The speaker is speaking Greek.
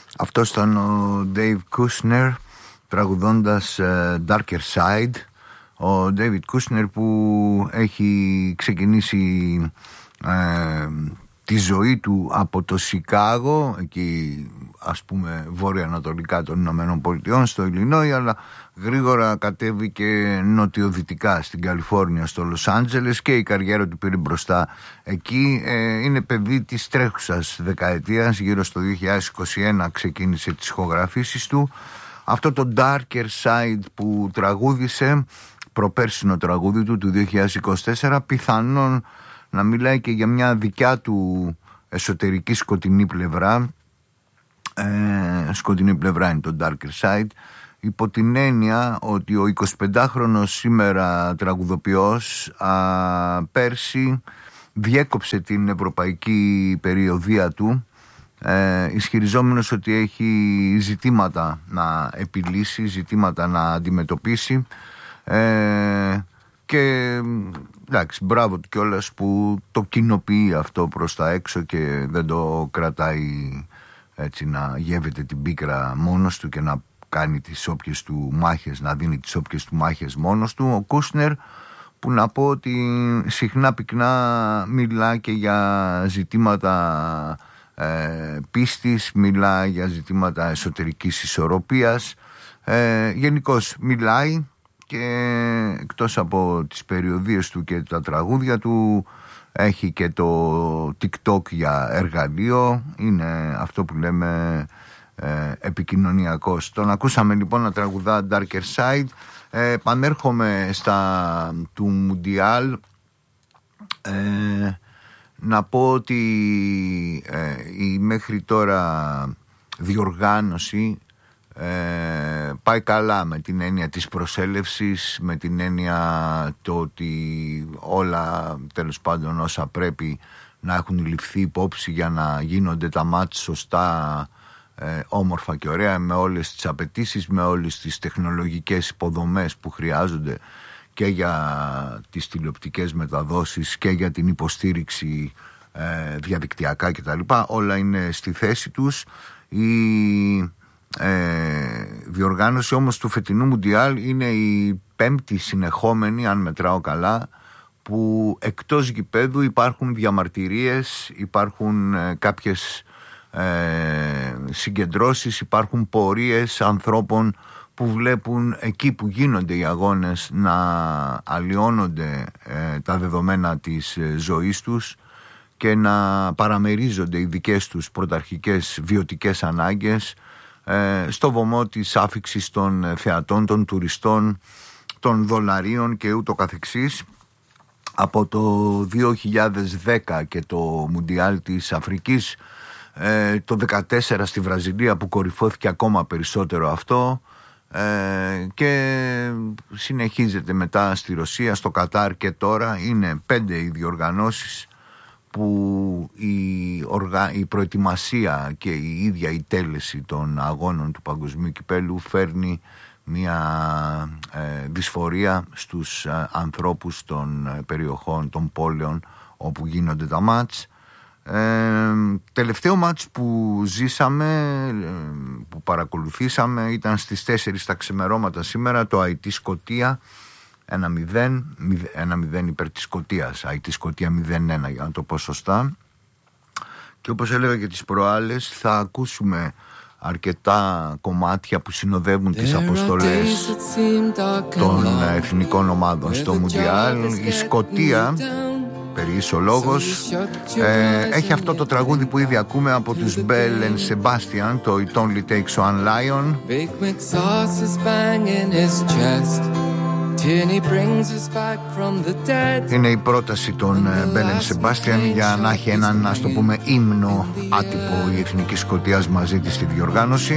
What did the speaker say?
Αυτός ήταν ο Dave Kushner τραγουδώντας Darker Side. Ο David Kushner που έχει ξεκινήσει τη ζωή του από το Σικάγο, εκεί ας πούμε βόρεια-ανατολικά των Ηνωμένων Πολιτειών, στο Ιλινόι, αλλά γρήγορα κατέβηκε νοτιοδυτικά στην Καλιφόρνια, στο Λος Άντζελες, και η καριέρα του πήρε μπροστά εκεί. Είναι παιδί της τρέχουσας δεκαετίας, γύρω στο 2021 ξεκίνησε τις ηχογραφήσεις του. Αυτό το Darker Side που τραγούδισε, προπέρσινο τραγούδι του 2024, πιθανόν να μιλάει και για μια δικιά του εσωτερική σκοτεινή πλευρά. Σκοτεινή πλευρά είναι το Darker Side, υπό την έννοια ότι ο 25χρονος σήμερα τραγουδοποιός πέρσι διέκοψε την ευρωπαϊκή περιοδεία του, ισχυριζόμενος ότι έχει ζητήματα να επιλύσει, ζητήματα να αντιμετωπίσει, και εντάξει, μπράβο του κιόλας που το κοινοποιεί αυτό προς τα έξω και δεν το κρατάει έτσι να γεύεται την πίκρα μόνος του και να κάνει τις όποιες του μάχες, να δίνει τις όποιες του μάχες μόνος του. Ο Κούσνερ, που να πω ότι συχνά πυκνά μιλά και για ζητήματα πίστης, μιλά για ζητήματα εσωτερικής ισορροπίας, γενικώς μιλάει, και εκτός από τις περιοδίες του και τα τραγούδια του έχει και το TikTok για εργαλείο. Είναι αυτό που λέμε επικοινωνιακός. Τον ακούσαμε λοιπόν να τραγουδά Darker Side. Πανέρχομαι στα του Μουντιάλ. Να πω ότι η μέχρι τώρα διοργάνωση πάει καλά, με την έννοια της προσέλευσης, με την έννοια το ότι όλα τέλος πάντων όσα πρέπει να έχουν ληφθεί υπόψη για να γίνονται τα μάτς σωστά, όμορφα και ωραία, με όλες τις απαιτήσεις, με όλες τις τεχνολογικές υποδομές που χρειάζονται και για τις τηλεοπτικές μεταδόσεις και για την υποστήριξη διαδικτυακά κτλ. Όλα είναι στη θέση τους. Η διοργάνωση όμως του φετινού Μουντιάλ είναι η πέμπτη συνεχόμενη, αν μετράω καλά, που εκτός γηπέδου υπάρχουν διαμαρτυρίες, υπάρχουν κάποιες συγκεντρώσεις, υπάρχουν πορείες ανθρώπων που βλέπουν εκεί που γίνονται οι αγώνες να αλλοιώνονται τα δεδομένα της ζωής τους και να παραμερίζονται οι δικές τους πρωταρχικές βιωτικές ανάγκες στο βωμό της άφιξης των θεατών, των τουριστών, των δολαρίων και ούτω καθεξής. Από το 2010 και το Μουντιάλ της Αφρικής, το 2014 στη Βραζιλία που κορυφώθηκε ακόμα περισσότερο αυτό, και συνεχίζεται μετά στη Ρωσία, στο Κατάρ, και τώρα είναι 5 οι διοργανώσεις που η προετοιμασία και η ίδια η τέλεση των αγώνων του Παγκοσμίου Κυπέλλου φέρνει μια δυσφορία στους ανθρώπους των περιοχών, των πόλεων όπου γίνονται τα μάτς. Τελευταίο μάτς που ζήσαμε, που παρακολουθήσαμε, ήταν στις 4 τα ξημερώματα σήμερα, το IT Σκωτία 1-0 υπέρ της Σκωτίας, IT Σκωτία 0-1 για να το πω σωστά. Και όπως έλεγα και τις προάλλες, θα ακούσουμε αρκετά κομμάτια που συνοδεύουν τις αποστολές των εθνικών ομάδων στο Μουντιάλ. Η Σκωτία, περί ο λόγος, έχει αυτό το τραγούδι που ήδη ακούμε από τους Bell and Sebastian, το It Only Takes One Lion. Είναι η πρόταση των Bell and Sebastian για να έχει έναν, ας το πούμε, ύμνο άτυπο η Εθνική Σκωτίας μαζί της στη διοργάνωση.